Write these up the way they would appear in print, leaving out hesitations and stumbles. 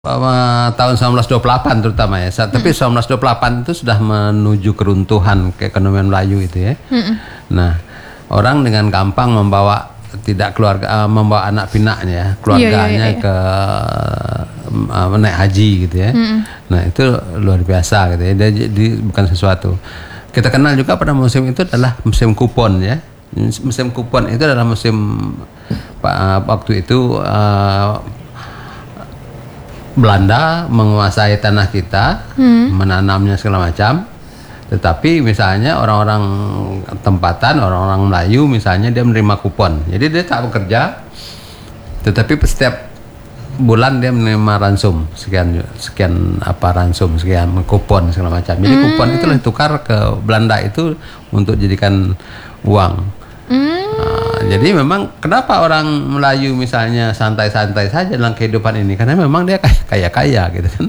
Tahun 1928 terutama ya. Tapi 1928 itu sudah menuju keruntuhan keekonomian Melayu itu ya. Nah, orang dengan gampang membawa membawa anak pinaknya ya, keluarganya ke naik haji gitu ya. Nah, itu luar biasa gitu ya. Jadi bukan sesuatu. Kita kenal juga pada musim itu adalah musim kupon ya. Musim kupon itu adalah musim waktu itu Belanda menguasai tanah kita, menanamnya segala macam. Tetapi misalnya orang-orang tempatan, orang-orang Melayu misalnya dia menerima kupon. Jadi dia tak bekerja, tetapi setiap bulan dia menerima ransum sekian ransum sekian kupon segala macam. Jadi kupon itu ditukar ke Belanda itu untuk jadikan uang. Jadi memang kenapa orang Melayu misalnya santai-santai saja dalam kehidupan ini, karena memang dia kaya-kaya gitu kan.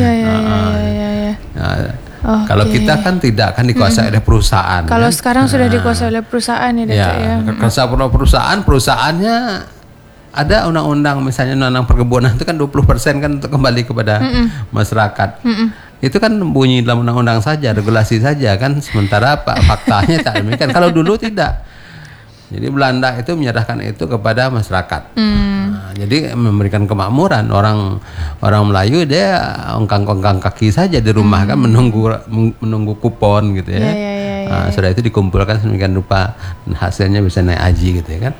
Kalau kita kan tidak, kan dikuasai oleh perusahaan. Kalau kan? Sekarang sudah dikuasai oleh perusahaan ya, Datuk ya. Kalau perusahaannya ada undang-undang, misalnya undang-undang perkebunan itu kan 20% kan untuk kembali kepada masyarakat. Itu kan bunyi dalam undang-undang saja, regulasi saja kan, sementara faktanya tak demikian. Kalau dulu tidak. Jadi Belanda itu menyerahkan itu kepada masyarakat. Jadi memberikan kemakmuran. Orang Melayu dia ongkang-ongkang kaki saja di rumah kan, menunggu kupon gitu ya. Sudah itu dikumpulkan sedemikian rupa, dan hasilnya bisa naik haji gitu ya kan.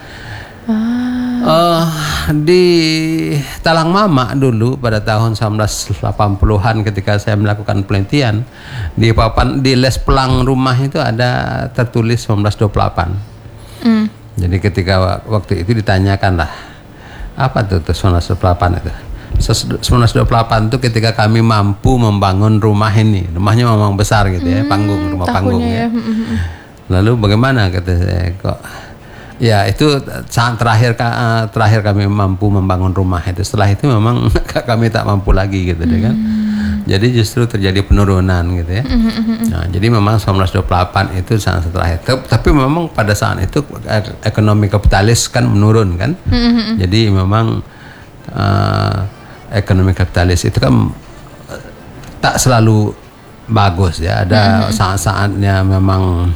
Di Talang Mama dulu pada tahun 1980-an ketika saya melakukan penelitian di les pelang rumah itu ada tertulis 1928. Jadi ketika waktu itu ditanyakan lah, apa tuh 1928 itu? 1928 itu ketika kami mampu membangun rumah ini. Rumahnya memang besar gitu ya, rumah panggung ya. Lalu bagaimana kata saya, kok ya itu saat terakhir kami mampu membangun rumah itu. Setelah itu memang kami tak mampu lagi gitu deh kan. Jadi justru terjadi penurunan gitu ya. Nah, jadi memang 1928 itu sangat terakhir. Tapi memang pada saat itu ekonomi kapitalis kan menurun kan. Jadi memang ekonomi kapitalis itu kan tak selalu bagus ya. Ada saat-saatnya memang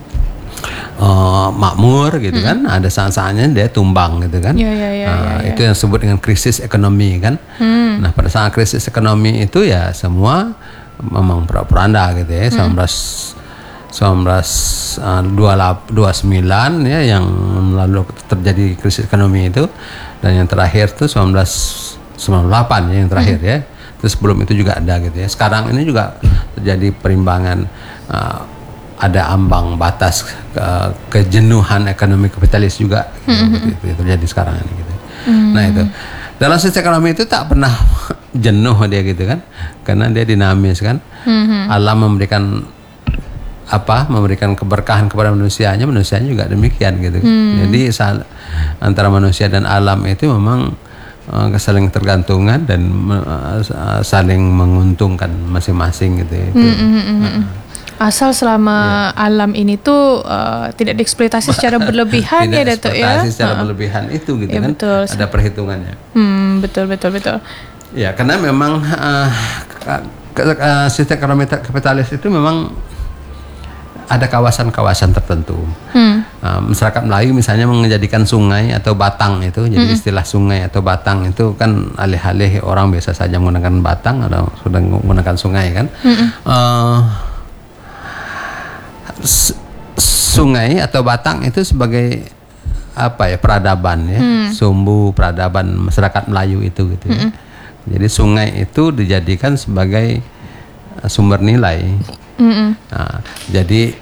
makmur gitu kan, ada saat-saatnya dia tumbang gitu kan. Itu yang disebut dengan krisis ekonomi kan. Nah, pada saat krisis ekonomi itu ya semua memang porak-poranda gitu ya. 1929 ya yang lalu terjadi krisis ekonomi itu, dan yang terakhir tuh 1998 ya yang terakhir ya. Terus sebelum itu juga ada gitu ya. Sekarang ini juga terjadi perimbangan, ada ambang batas kejenuhan ekonomi kapitalis juga gitu, terjadi sekarang ini gitu. Nah itu dalam sistem ekonomi itu tak pernah jenuh dia gitu kan, karena dia dinamis kan. Alam memberikan keberkahan kepada manusianya juga demikian gitu. Jadi antara manusia dan alam itu memang saling tergantungan dan saling menguntungkan masing-masing gitu ya. Asal selama alam ini tuh tidak dieksploitasi secara berlebihan ya, Datuk ya. Tidak secara berlebihan itu gitu ya, kan. Betul. Ada perhitungannya. Betul. Ya, karena memang sistem ekonomi kapitalis itu memang ada kawasan-kawasan tertentu. Masyarakat Melayu misalnya menjadikan sungai atau batang itu, jadi istilah sungai atau batang itu kan alih-alih orang biasa saja menggunakan batang atau sudah menggunakan sungai kan. Sungai atau batang itu sebagai peradaban ya, sumbu peradaban masyarakat Melayu itu gitu ya. Jadi sungai itu dijadikan sebagai sumber nilai. Jadi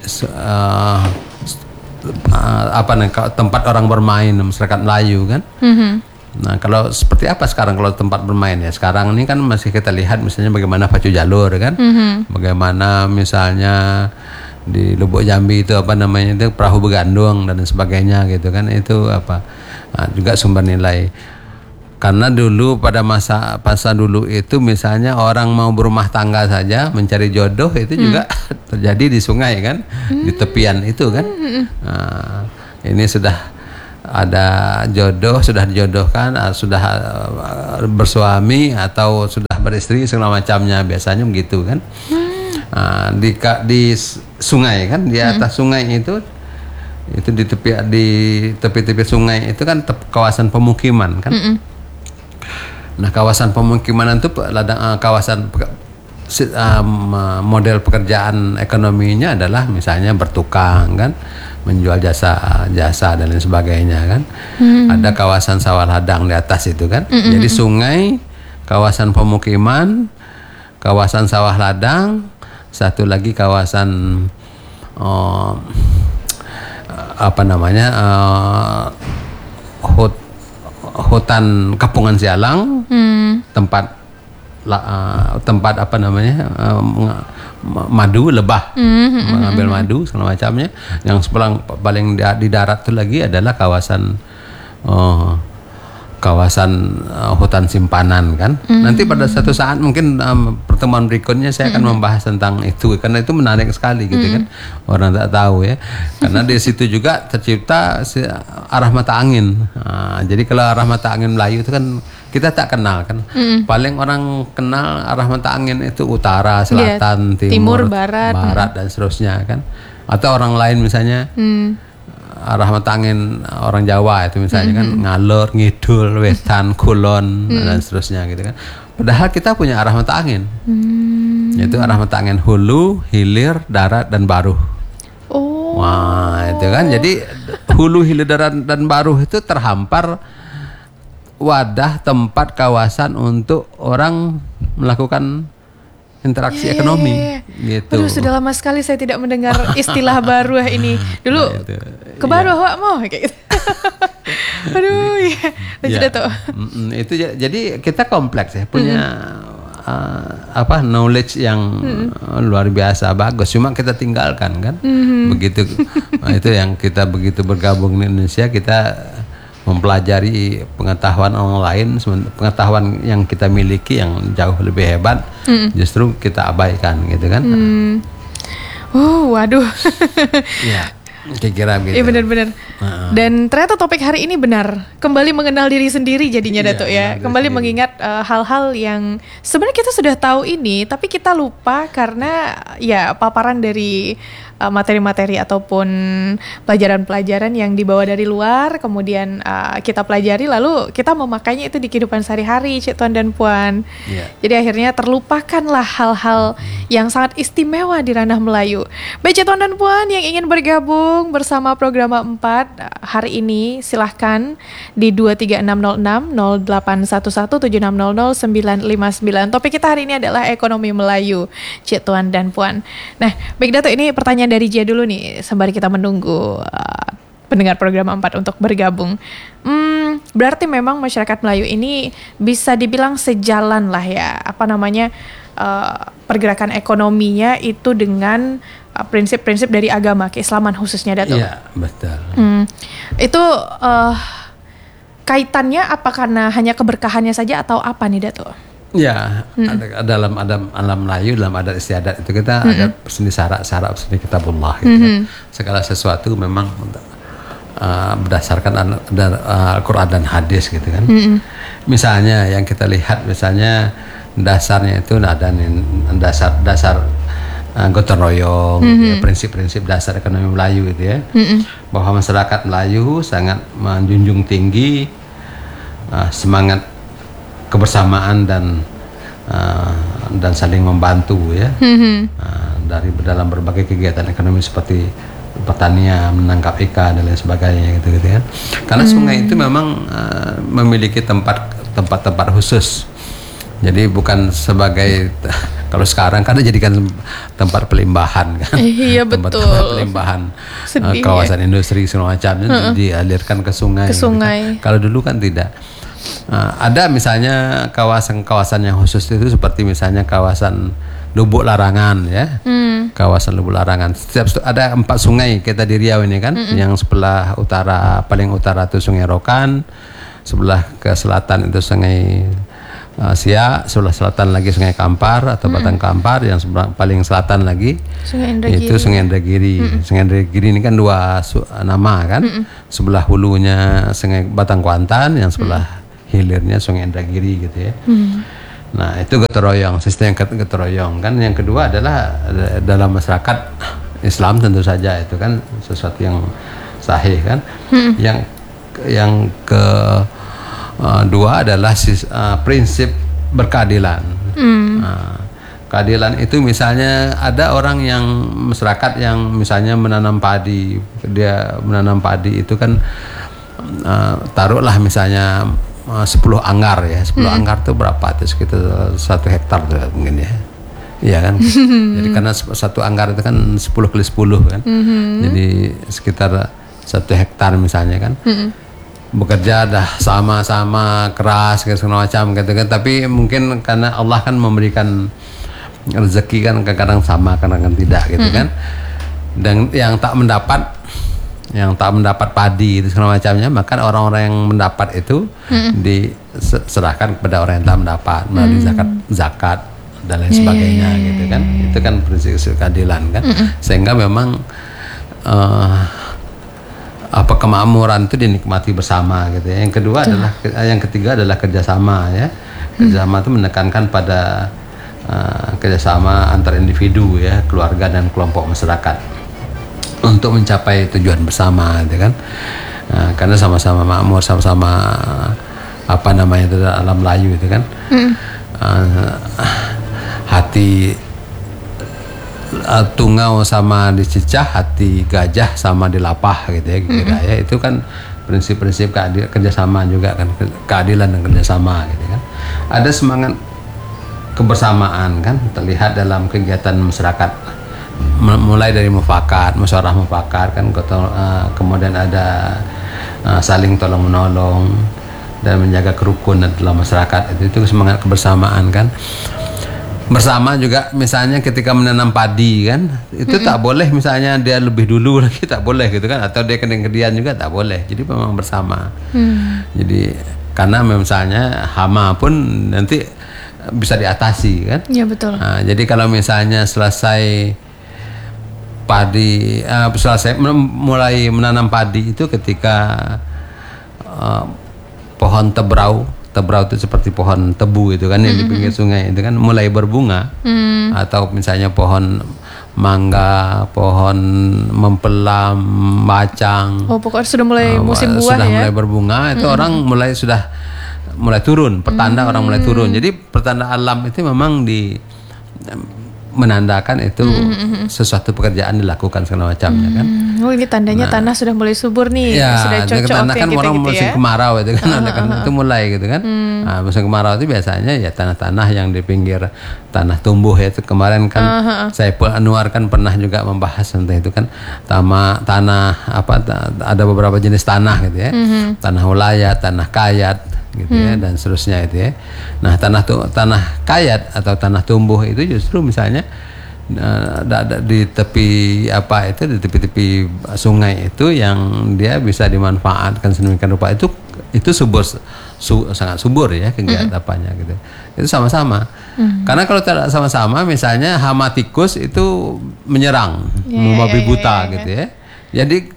tempat orang bermain masyarakat Melayu kan. Nah, kalau seperti apa sekarang kalau tempat bermain ya? Sekarang ini kan masih kita lihat misalnya bagaimana pacu jalur kan, bagaimana misalnya di Lubuk Jambi itu perahu begandung dan sebagainya gitu kan, itu juga sumber nilai. Karena dulu pada masa dulu itu misalnya orang mau berumah tangga saja mencari jodoh itu juga terjadi di sungai kan, di tepian itu kan. Ini sudah ada jodoh, sudah dijodohkan, sudah bersuami atau sudah beristri segala macamnya, biasanya begitu kan. Di sungai kan, di atas sungai itu di tepi sungai itu kan kawasan pemukiman kan. Nah, kawasan pemukiman itu kawasan model pekerjaan ekonominya adalah misalnya bertukang kan, menjual jasa dan lain sebagainya kan. Ada kawasan sawah ladang di atas itu kan. Jadi sungai, kawasan pemukiman, kawasan sawah ladang, satu lagi kawasan hutan Kapungan Sialang, tempat madu, lebah, mengambil madu segala macamnya. Yang paling di darat itu lagi adalah kawasan hutan simpanan kan. Nanti pada satu saat mungkin pertemuan berikutnya saya akan membahas tentang itu, karena itu menarik sekali gitu kan. Orang tak tahu ya, karena di situ juga tercipta arah mata angin. Jadi kalau arah mata angin Melayu itu kan kita tak kenal kan. Paling orang kenal arah mata angin itu utara, selatan, timur, barat dan seterusnya kan. Atau orang lain misalnya arah mata angin orang Jawa itu misalnya kan ngalor, ngidul, wetan, kulon dan seterusnya gitu kan. Padahal kita punya arah mata angin. Yaitu arah mata angin hulu, hilir, darat dan baruh. Wah, itu kan. Jadi hulu, hilir, darat dan baruh itu terhampar wadah, tempat, kawasan untuk orang melakukan interaksi ekonomi gitu. Aduh, sudah lama sekali saya tidak mendengar istilah baruah ini. Dulu kebaruah wak mau kayak gitu. Aduh, lanjut tuh. Itu jadi kita kompleks ya, punya knowledge yang luar biasa bagus. Cuma kita tinggalkan kan. Begitu itu yang kita begitu bergabung di Indonesia, kita mempelajari pengetahuan orang lain, pengetahuan yang kita miliki yang jauh lebih hebat, justru kita abaikan gitu kan. Waduh. Ya, kira-kira gitu. Iya benar-benar. Dan ternyata topik hari ini benar, kembali mengenal diri sendiri jadinya Datuk ya. Kembali mengingat hal-hal yang sebenarnya kita sudah tahu ini, tapi kita lupa karena ya paparan dari materi-materi ataupun pelajaran-pelajaran yang dibawa dari luar, kemudian kita pelajari lalu kita memakainya itu di kehidupan sehari-hari, Cik Tuan dan Puan. Jadi akhirnya terlupakanlah hal-hal yang sangat istimewa di ranah Melayu. Baik Cik Tuan dan Puan yang ingin bergabung bersama program 4 hari ini, silahkan di 23606 0811 7600 959. Topik kita hari ini adalah ekonomi Melayu, Cik Tuan dan Puan. Nah, baik Datuk, ini pertanyaan dari Jia dulu nih sembari kita menunggu pendengar program 4 untuk bergabung. Berarti memang masyarakat Melayu ini bisa dibilang sejalan lah ya, pergerakan ekonominya itu dengan prinsip-prinsip dari agama keislaman khususnya Datuk. Iya, betul. Itu kaitannya apa karena hanya keberkahannya saja atau apa nih Datuk? Ya, dalam alam Melayu, dalam adat istiadat itu kita ada seni syarat seni kitabullah gitu kan. Segala sesuatu memang berdasarkan Al-Quran dan hadis gitu kan. Misalnya yang kita lihat, misalnya dasarnya itu ada dasar gotong royong, prinsip-prinsip dasar ekonomi Melayu gitu ya. Bahwa masyarakat Melayu sangat menjunjung tinggi semangat kebersamaan dan saling membantu ya. Dalam berbagai kegiatan ekonomi seperti pertanian, menangkap ikan dan lain sebagainya gitu ya. Karena sungai itu memang memiliki tempat-tempat khusus. Jadi bukan sebagai kalau sekarang kan dijadikan tempat pelimbahan kan. Iya betul. Tempat pelimbahan kawasan industri segala macam dialirkan ke sungai. Gitu. Kalau dulu kan tidak. Ada misalnya kawasan-kawasan yang khusus itu seperti misalnya kawasan Lubuk Larangan ya. Kawasan Lubuk Larangan. Ada 4 sungai kita di Riau ini kan. Yang sebelah utara, paling utara itu Sungai Rokan, sebelah ke selatan itu Sungai Siak, sebelah selatan lagi Sungai Kampar atau Batang Kampar, yang paling selatan lagi itu Sungai Indragiri. Sungai Indragiri ini kan dua nama kan, sebelah hulunya Sungai Batang Kuantan, yang sebelah hilirnya Sungai Indragiri gitu ya. Nah itu gotong royong, sistem gotong royong kan. Yang kedua adalah dalam masyarakat Islam tentu saja itu kan sesuatu yang sahih kan. Yang kedua adalah prinsip berkeadilan. Keadilan itu misalnya ada orang yang masyarakat yang misalnya menanam padi, dia menanam padi itu kan taruhlah misalnya 10 anggar ya, 10 anggar itu berapa? Itu sekitar 1 hektar tuh mungkin ya. Iya kan. Jadi karena 1 anggar itu kan 10 kali 10 kan. Jadi sekitar 1 hektar misalnya kan. Bekerja dah sama-sama keras segala macam gitu kan, tapi mungkin karena Allah kan memberikan rezeki kan kadang-kadang sama kadang-kadang tidak gitu kan. Dan yang tak mendapat padi itu segala macamnya, maka orang-orang yang mendapat itu diserahkan kepada orang yang tak mendapat melalui zakat dan lain sebagainya gitu kan. Itu kan prinsip keadilan kan. Sehingga memang kemakmuran itu dinikmati bersama gitu ya. Yang ketiga adalah kerjasama ya. Kerjasama itu menekankan pada kerjasama antar individu ya, keluarga dan kelompok masyarakat untuk mencapai tujuan bersama gitu kan. Karena sama-sama makmur, sama-sama apa namanya itu dalam Melayu itu kan. Hati tungau sama dicicah, hati gajah sama dilapah gitu ya, kira ya. Itu kan prinsip-prinsip kerjasama juga kan, keadilan dan kerjasama gitu kan. Ada semangat kebersamaan kan terlihat dalam kegiatan masyarakat, mulai dari musyawarah mufakat kan, kemudian ada saling tolong menolong dan menjaga kerukunan dalam masyarakat. Itu semangat kebersamaan kan. Bersama juga misalnya ketika menanam padi kan, itu tak boleh misalnya dia lebih dulu lagi, tak boleh gitu kan, atau dia kemudian juga tak boleh. Jadi memang bersama. Jadi karena misalnya hama pun nanti bisa diatasi kan. Iya betul. Jadi kalau misalnya selesai mulai menanam padi itu ketika pohon tebrau itu seperti pohon tebu itu kan yang di pinggir sungai itu kan mulai berbunga, atau misalnya pohon mangga, pohon mempelam, bacang. Oh, pokoknya sudah mulai musim buah sudah mulai berbunga itu orang mulai turun, pertanda orang mulai turun. Jadi pertanda alam itu memang menandakan itu sesuatu pekerjaan dilakukan segala macamnya kan. Oh ini tandanya tanah sudah mulai subur nih, sudah cocok tanah kan orang gitu musim kemarau itu kan, oleh karena itu mulai gitu kan. Musim kemarau itu biasanya ya tanah-tanah yang di pinggir tanah tumbuh ya. Itu kemarin kan saya Anwar kan pernah juga membahas tentang itu kan, ada beberapa jenis tanah gitu ya. Tanah ulayat, tanah kayat gitu ya, dan seterusnya itu ya. Nah tanah kayat atau tanah tumbuh itu justru misalnya di tepi di tepi-tepi sungai itu yang dia bisa dimanfaatkan sedemikian rupa, itu sangat subur ya kegiatan apanya gitu. Itu sama-sama. Karena kalau tidak sama-sama misalnya hama tikus itu menyerang, membabi buta gitu ya. Jadi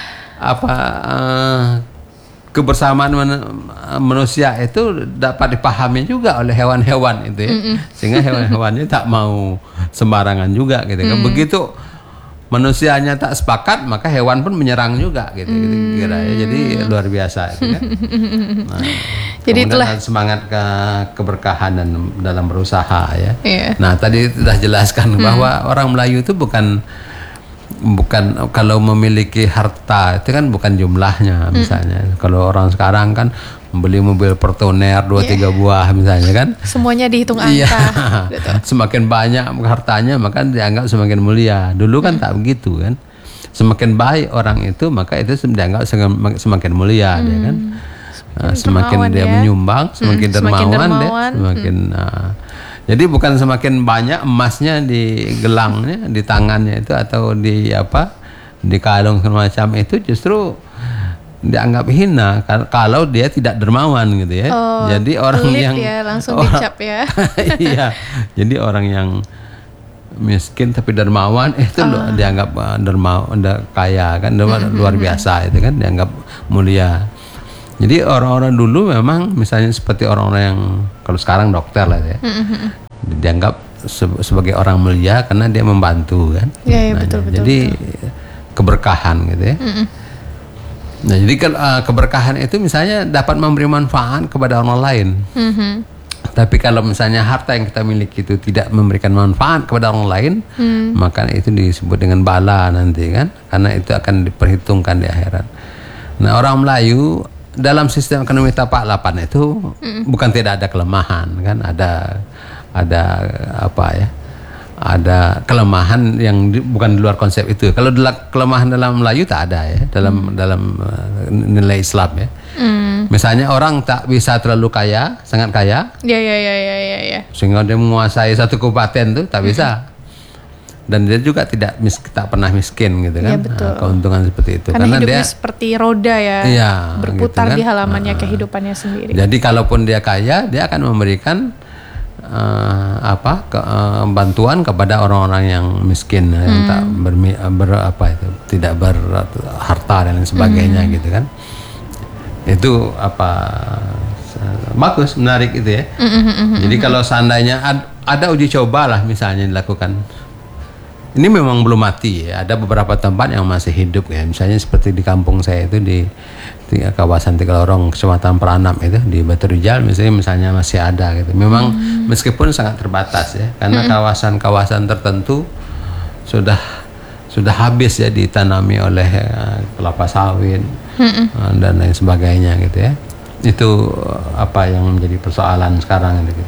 kebersamaan manusia itu dapat dipahami juga oleh hewan-hewan itu ya. Sehingga hewan-hewannya tak mau sembarangan juga gitu kan. Begitu manusianya tak sepakat, maka hewan pun menyerang juga gitu, kira ya. Jadi luar biasa gitu kan. Jadi itulah semangat keberkahan dalam berusaha ya. Nah, tadi sudah jelaskan bahwa orang Melayu itu bukan kalau memiliki harta itu kan bukan jumlahnya misalnya. Kalau orang sekarang kan membeli mobil Fortuner 2-3 buah misalnya kan. Semuanya dihitung angka. Semakin banyak hartanya maka dianggap semakin mulia. Dulu kan tak begitu kan. Semakin baik orang itu maka itu dianggap semakin mulia dia kan. Semakin dia menyumbang, semakin dermawan dia, semakin jadi bukan semakin banyak emasnya di gelangnya, di tangannya itu atau di kalung semacam itu, justru dianggap hina kalau dia tidak dermawan gitu ya. Jadi orang pelit yang ya, langsung dicap ya. Iya. Jadi orang yang miskin tapi dermawan itu dianggap dermawan, kaya kan, luar biasa itu kan, dianggap mulia. Jadi orang-orang dulu memang misalnya seperti orang-orang yang kalau sekarang dokter lah ya. Dianggap sebagai orang mulia karena dia membantu kan. Iya, betul. Jadi keberkahan gitu ya. Nah, jadi keberkahan itu misalnya dapat memberi manfaat kepada orang lain. Tapi kalau misalnya harta yang kita miliki itu tidak memberikan manfaat kepada orang lain, maka itu disebut dengan bala nanti kan, karena itu akan diperhitungkan di akhirat. Nah, orang Melayu dalam sistem ekonomi tapak 8 itu bukan tidak ada kelemahan kan, ada apa ya? Ada kelemahan yang bukan di luar konsep itu. Kalau kelemahan dalam Melayu tak ada ya, dalam nilai Islam ya. Misalnya orang tak bisa terlalu kaya, sangat kaya. Ya. Sehingga dia menguasai satu kabupaten tuh tak bisa. Dan dia juga tak pernah miskin gitu kan. Ya, betul. Keuntungan seperti itu. Karena hidupnya dia seperti roda ya, berputar gitu kan, di halamannya kehidupannya sendiri. Jadi kalaupun dia kaya, dia akan memberikan bantuan kepada orang-orang yang miskin, yang tak tidak berharta dan lain sebagainya gitu kan. Itu bagus, menarik itu ya. Jadi kalau seandainya ada uji coba lah misalnya dilakukan, ini memang belum mati ya. Ada beberapa tempat yang masih hidup ya. Misalnya seperti di kampung saya itu di kawasan Tigalorong, Kecamatan Peranap itu di Batu Rijal misalnya masih ada gitu. Memang meskipun sangat terbatas ya, karena kawasan-kawasan tertentu sudah habis ya ditanami oleh kelapa sawit dan lain sebagainya gitu ya. Itu apa yang menjadi persoalan sekarang gitu.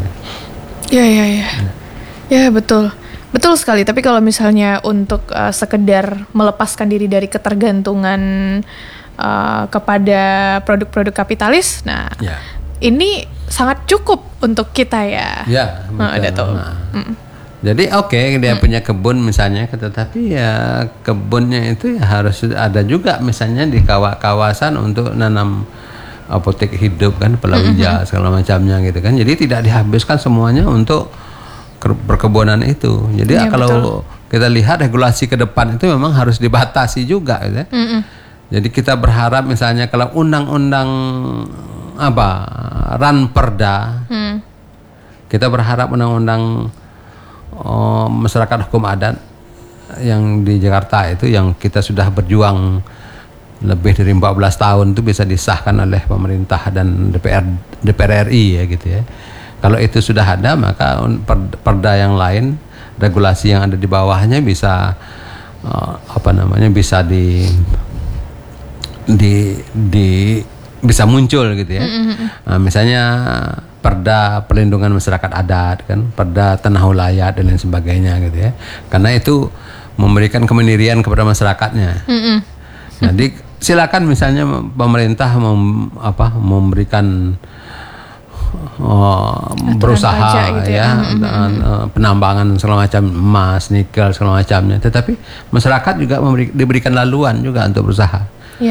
Ya, betul. Betul sekali, tapi kalau misalnya untuk sekedar melepaskan diri dari ketergantungan kepada produk-produk kapitalis, ini sangat cukup untuk kita ya. Ya, betul. Jadi dia punya kebun misalnya, tetapi ya kebunnya itu ya harus ada juga misalnya di kawasan untuk nanam apotek hidup kan, palawija segala macamnya gitu kan. Jadi tidak dihabiskan semuanya untuk perkebunan itu. Jadi kalau kita lihat regulasi ke depan itu memang harus dibatasi juga gitu ya. Jadi kita berharap misalnya kalau undang-undang Ranperda, kita berharap undang-undang masyarakat hukum adat yang di Jakarta itu, yang kita sudah berjuang lebih dari 14 tahun itu bisa disahkan oleh pemerintah dan DPR RI ya gitu ya. Kalau itu sudah ada, maka perda yang lain, regulasi yang ada di bawahnya bisa bisa bisa muncul gitu ya. Misalnya perda perlindungan masyarakat adat kan, perda tanah wilayah dan lain sebagainya gitu ya. Karena itu memberikan kemandirian kepada masyarakatnya. Jadi silakan misalnya pemerintah memberikan berusaha gitu ya, penambangan segala macam, emas, nikel segala macamnya. Tetapi masyarakat juga diberikan laluan juga untuk berusaha.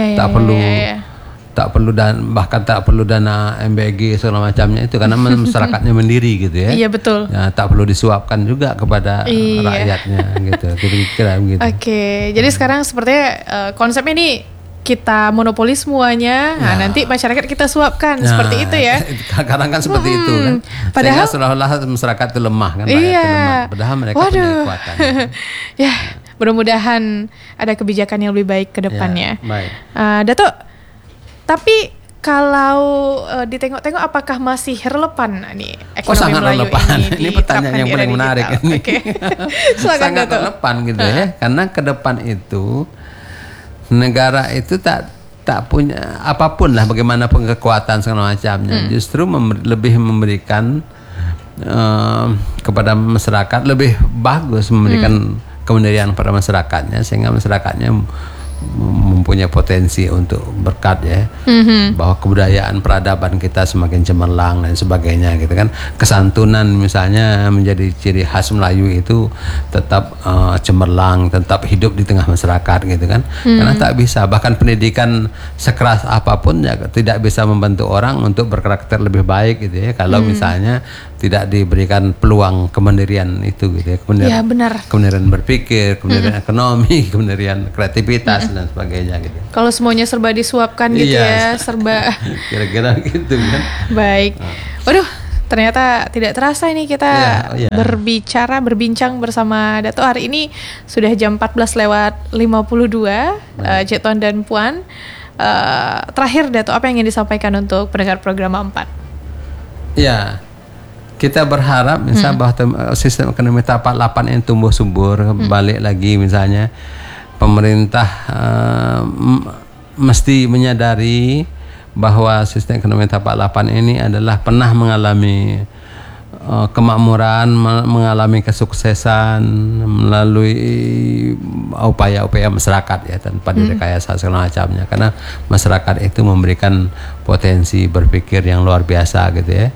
Tak perlu dan bahkan tak perlu dana MBG segala macamnya itu, karena masyarakatnya mandiri gitu ya. Iya, betul. Ya, tak perlu disuapkan juga kepada rakyatnya gitu. Kira-kira begitu. Oke, jadi sekarang sepertinya konsepnya ini kita monopoli semuanya, nanti masyarakat kita suapkan, seperti itu ya. Kadang kan seperti itu kan. Padahal seolah-olah masyarakat itu lemah kan, rakyat itu lemah. Padahal mereka punya kekuatan. Ya, mudah-mudahan ada kebijakan yang lebih baik ke depannya. Baik. Dato', tapi kalau ditengok-tengok apakah masih relevan nih ekonomi sangat Melayu relevan. Ini pertanyaan yang paling menarik ini. Sangat relevan gitu ya. Karena ke depan itu negara itu tak punya apapun lah, bagaimanapun kekuatan segala macamnya, justru lebih memberikan kepada masyarakat, lebih bagus memberikan kemandirian kepada masyarakatnya, sehingga masyarakatnya mempunyai potensi untuk berkat ya, bahwa kebudayaan peradaban kita semakin cemerlang dan sebagainya gitu kan. Kesantunan misalnya menjadi ciri khas Melayu itu tetap cemerlang, tetap hidup di tengah masyarakat gitu kan. Karena tak bisa, bahkan pendidikan sekeras apapun ya tidak bisa membantu orang untuk berkarakter lebih baik gitu ya, kalau misalnya tidak diberikan peluang kemandirian itu gitu ya, kemandirian berpikir, kemandirian ekonomi, kemandirian kreativitas dan sebagainya gitu. Kalau semuanya serba disuapkan gitu ya, serba kira-kira gitu kan. Baik. Waduh, ternyata tidak terasa ini kita berbincang bersama Dato. Hari ini sudah jam 14:52, Cik Tuan dan Puan. Terakhir Dato, apa yang ingin disampaikan untuk pendengar program 4? Ya, kita berharap misalnya bahwa sistem ekonomi tapak 8 yang tumbuh subur, balik lagi misalnya pemerintah mesti menyadari bahwa sistem ekonomi tapak 8 ini adalah pernah mengalami kemakmuran, mengalami kesuksesan melalui upaya-upaya masyarakat ya, tanpa direkayasa segala macamnya, karena masyarakat itu memberikan potensi berpikir yang luar biasa gitu ya.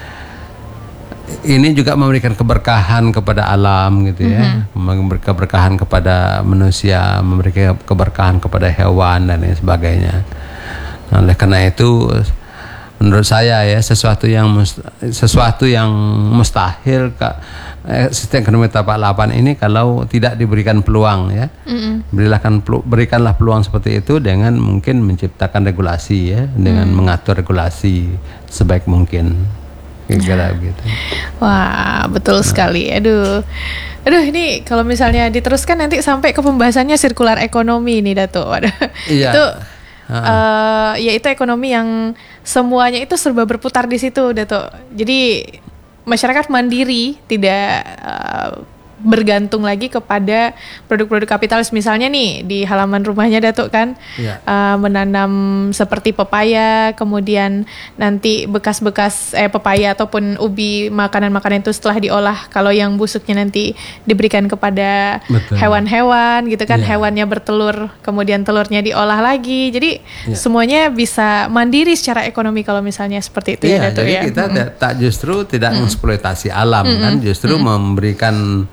Ini juga memberikan keberkahan kepada alam gitu ya, memberikan keberkahan kepada manusia, memberikan keberkahan kepada hewan dan lain sebagainya. Nah, oleh karena itu menurut saya ya, sesuatu yang mustahil sistem ekonomi tapak 8 ini kalau tidak diberikan peluang ya. Berikanlah peluang seperti itu dengan mungkin menciptakan regulasi ya, dengan mengatur regulasi sebaik mungkin. Kira-kira begitu. Wah, betul sekali. Aduh, ini kalau misalnya diteruskan nanti sampai ke pembahasannya sirkular ekonomi nih Dato. Iya. Itu yaitu ekonomi yang semuanya itu serba berputar di situ Dato. Jadi masyarakat mandiri, tidak bergantung lagi kepada produk-produk kapitalis. Misalnya nih di halaman rumahnya Datuk kan menanam seperti pepaya, kemudian nanti bekas-bekas pepaya ataupun ubi, makanan-makanan itu setelah diolah, kalau yang busuknya nanti diberikan kepada hewan-hewan gitu kan, hewannya bertelur, kemudian telurnya diolah lagi. Jadi semuanya bisa mandiri secara ekonomi kalau misalnya seperti itu ya Datuk. Jadi kita justru tidak mengeksploitasi alam kan, justru memberikan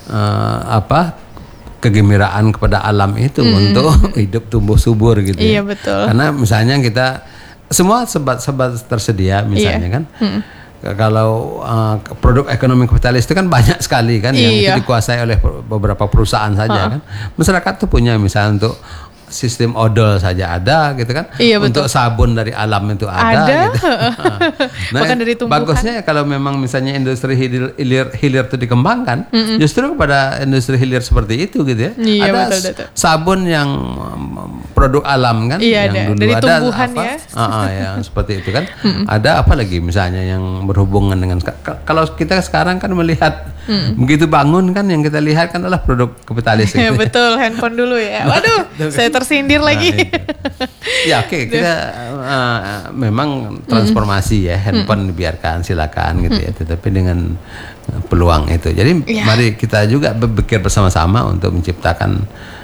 kegembiraan kepada alam itu untuk hidup tumbuh subur gitu ya. Iya, betul. Karena misalnya kita semua sebat tersedia misalnya kan. Kalau produk ekonomi kapitalis itu kan banyak sekali kan yang itu dikuasai oleh beberapa perusahaan saja kan. Masyarakat tuh punya misalnya untuk sistem odol saja ada gitu kan. Iya, untuk sabun dari alam itu ada gitu. Nah, bahkan dari tumbuhan. Bagusnya kalau memang misalnya industri hilir itu dikembangkan, justru kepada industri hilir seperti itu gitu ya. Iya, ada betul. Sabun yang produk alam kan, yang ada. Dulu dari ada tumbuhan yang seperti itu kan. Ada apa lagi misalnya yang berhubungan dengan kalau kita sekarang kan melihat begitu bangun kan, yang kita lihat kan adalah produk kapitalis. Ya, betul, handphone dulu ya. Waduh, saya tersindir lagi. Ya oke, kita memang transformasi ya, handphone dibiarkan silakan gitu ya, tetapi dengan peluang itu. Jadi mari kita juga berpikir bersama-sama untuk menciptakan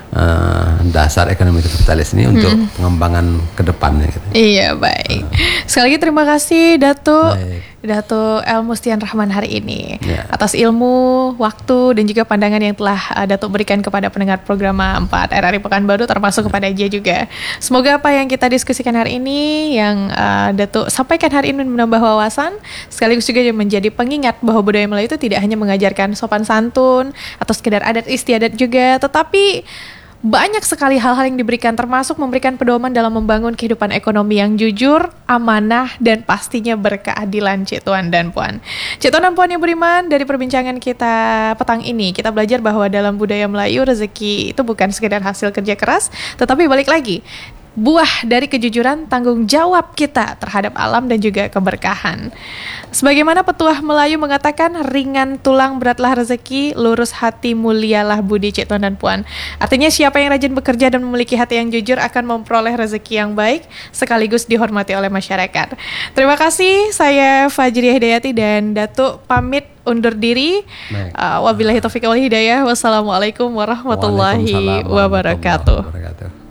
dasar ekonomi kapitalis ini untuk pengembangan ke depannya gitu. Iya, baik. Sekali lagi terima kasih Dato El Mustian Rahman hari ini atas ilmu, waktu dan juga pandangan yang telah Dato berikan kepada pendengar program 4 RRI Pekanbaru, termasuk kepada J juga. Semoga apa yang kita diskusikan hari ini, yang Dato sampaikan hari ini menambah wawasan, sekaligus juga menjadi pengingat bahwa budaya Melayu itu tidak hanya mengajarkan sopan santun atau sekedar adat istiadat juga, tetapi banyak sekali hal-hal yang diberikan, termasuk memberikan pedoman dalam membangun kehidupan ekonomi yang jujur, amanah, dan pastinya berkeadilan, Cik Tuan dan Puan. Cik Tuan dan Puan yang beriman, dari perbincangan kita petang ini, kita belajar bahwa dalam budaya Melayu, rezeki itu bukan sekedar hasil kerja keras, tetapi balik lagi, buah dari kejujuran tanggung jawab kita terhadap alam dan juga keberkahan. Sebagaimana petuah Melayu mengatakan, ringan tulang beratlah rezeki, lurus hati mulialah budi, Cik Tuan dan Puan. Artinya siapa yang rajin bekerja dan memiliki hati yang jujur akan memperoleh rezeki yang baik, sekaligus dihormati oleh masyarakat. Terima kasih, saya Fajriah Hidayati dan Datuk pamit undur diri. Wabillahi taufiq wal hidayah. Wassalamualaikum warahmatullahi wabarakatuh.